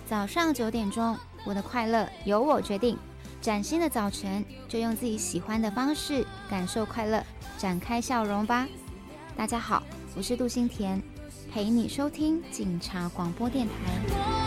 早上9点钟，我的快乐由我决定。崭新的早晨，就用自己喜欢的方式感受快乐，展开笑容吧。大家好，我是杜欣田，陪你收听警察广播电台。